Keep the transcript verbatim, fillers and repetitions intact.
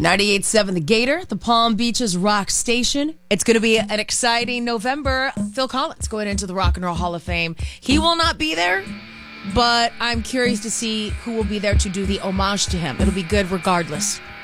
ninety-eight point seven The Gator, the Palm Beaches Rock Station. It's going to be an exciting November. Phil Collins going into the Rock and Roll Hall of Fame. He will not be there, but I'm curious to see who will be there to do the homage to him. It'll be good regardless.